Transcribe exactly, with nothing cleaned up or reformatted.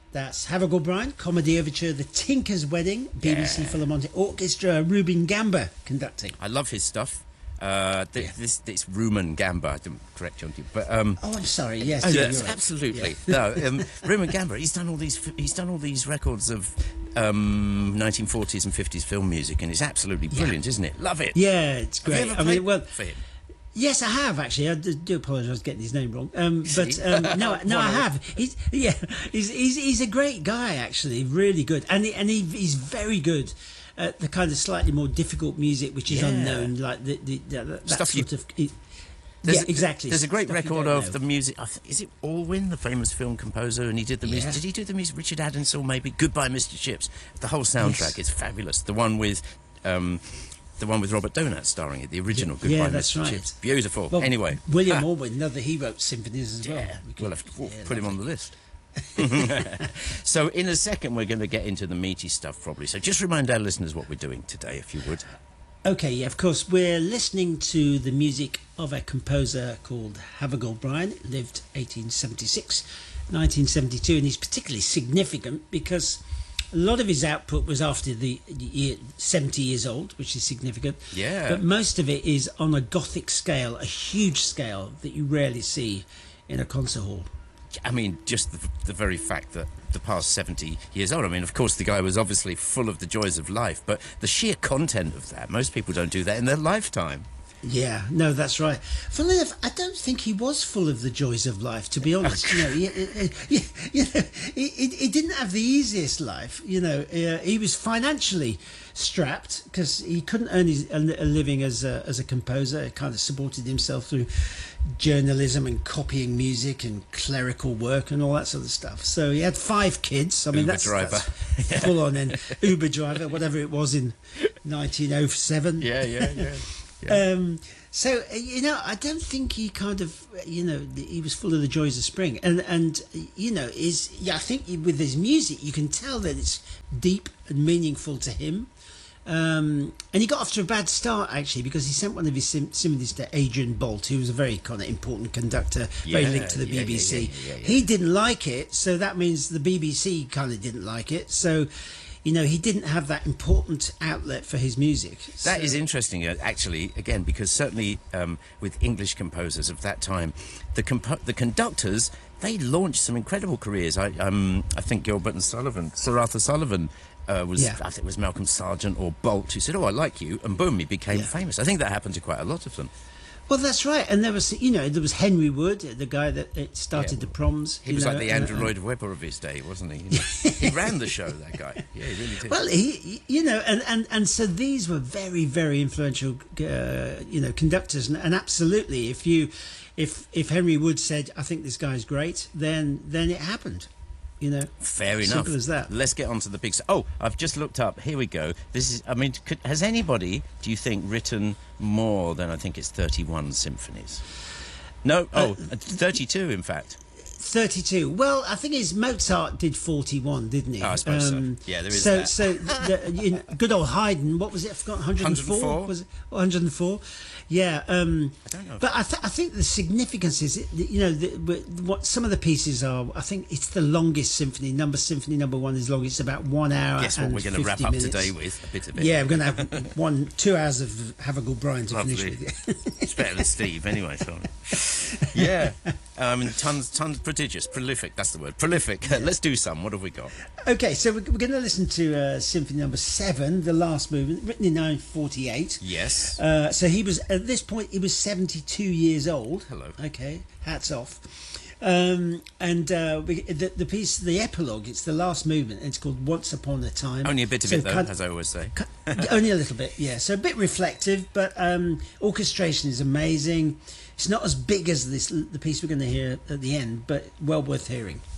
That's Harold O'Brien, Comedy Overture, The Tinker's Wedding, B B C Yeah. Philharmonic Orchestra, Ruben Gamba conducting. I love his stuff. Uh, th- Yeah. This this Rumen Gamba, I didn't correct you on you, but um, Oh, I'm sorry. Yes, oh, yeah, yes, you're right. absolutely. No, um, Rumen Gamba. He's done all these. f- He's done all these records of um, nineteen forties and fifties film music, and it's absolutely brilliant, isn't it? Love it. Yeah, it's Have you great. ever I played mean, well, for him? yes, I have actually. I do, do apologise for getting his name wrong. Um, but See? um, no, no, I One have. He's yeah, he's he's he's a great guy actually, really good, and he, and he, he's very good at the kind of slightly more difficult music which is Yeah. unknown, like the, the, the that Stuff you- sort of. It, There's yeah, a- exactly. There's a great Stuff you record don't of know. the music. I th- is it Alwyn, the famous film composer, and he did the music? Yeah. Did he do the music? Richard Addinsall, maybe. Goodbye, Mister Chips. The whole soundtrack Yes. is fabulous. The one with. Um, the one with Robert Donat starring it, the original Goodbye, Yeah, that's Mister right. Chips. Beautiful. Well, anyway, William Ah, Alwyn, another he wrote symphonies as well. yeah, We we'll could- have to we'll yeah, put him on the list. So in a second we're going to get into the meaty stuff probably. So just remind our listeners what we're doing today, if you would. Okay, yeah, of course. We're listening to the music of a composer called Harold O'Brien, lived eighteen seventy-six, nineteen seventy-two, and he's particularly significant because a lot of his output was after the year seventy years old, which is significant. Yeah. But most of it is on a Gothic scale, a huge scale that you rarely see in a concert hall. I mean, just the, the very fact that the past seventy years old, I mean, of course, the guy was obviously full of the joys of life, but the sheer content of that, most people don't do that in their lifetime. Yeah, no, that's right. Funnily enough, I don't think he was full of the joys of life, to be honest. You know, he, he, he, you know, he, he he didn't have the easiest life. You know, uh, he was financially strapped because he couldn't earn his, a, a living as a, as a composer. He kind of supported himself through journalism and copying music and clerical work and all that sort of stuff. So he had five kids. I mean, Uber that's, driver. that's full on. And Uber driver, whatever it was in nineteen oh seven. Yeah, yeah, yeah. Um, so uh, you know, I don't think he kind of, you know, he was full of the joys of spring, and and you know, is yeah, I think with his music, you can tell that it's deep and meaningful to him. Um, and he got off to a bad start actually because he sent one of his sim- symphonies to Adrian Bolt, who was a very kind of important conductor, very Yeah, linked to the yeah, B B C. yeah, yeah, yeah, yeah. He didn't like it, so that means the B B C kind of didn't like it. So, you know, he didn't have that important outlet for his music. That So- is interesting, uh, actually, again, because certainly um, with English composers of that time, the compo- the conductors, they launched some incredible careers. I um, I think Gilbert and Sullivan, Sir Arthur Sullivan, uh, was Yeah. I think it was Malcolm Sargent or Bolt who said, "Oh, I like you," and boom, he became Yeah. famous. I think that happened to quite a lot of them. Well, that's right, and there was, you know, there was Henry Wood, the guy that uh, started Yeah. the Proms. He you was know, like the uh, Andrew uh, Lloyd Webber of his day, wasn't he? You know? He ran the show, that guy. Yeah, he really did. Well, he, he- you know, and, and, and so these were very, very influential, uh, you know, conductors, and, and absolutely, if you, if if Henry Wood said, "I think this guy's great," then then it happened, you know. Fair enough. Simple as that. Let's get on to the big... s- Oh, I've just looked up. Here we go. This is... I mean, could, has anybody, do you think, written more than, I think it's thirty-one symphonies? No? Oh, thirty-two, in fact. Thirty-two. Well, I think his Mozart did forty-one, didn't he? Um, Oh, I suppose so. Yeah, there is so, that. So, the, you know, good old Haydn. What was it? I forgot. one hundred four. one hundred four. Was it one hundred four? Yeah. Um, I don't know if- But I, th- I think the significance is, that, you know, the, what some of the pieces are. I think it's the longest symphony. Number Symphony Number One is long. It's about one hour. Guess what and we're going to wrap fifty up minutes. today with? A bit of it. Yeah, we're going to have one, two hours of Harold O'Brien to finish Lovely. with. You. It's better than Steve, anyway. So. Yeah. Um, and tons, tons, prodigious, prolific, that's the word. Prolific. Let's do some. What have we got? Okay, so we're, we're going to listen to uh, Symphony Number Seven, the last movement, written in nineteen forty-eight. Yes. Uh, so he was, at this point, he was seventy-two years old. Hello. Okay, hats off. Um, and uh, we, the, the piece, the epilogue, it's the last movement, and it's called Once Upon a Time. Only a bit of So it, though, kind- as I always say. Only a little bit, yeah. So a bit reflective, but um, orchestration is amazing. It's not as big as this the piece we're going to hear at the end, but well worth hearing.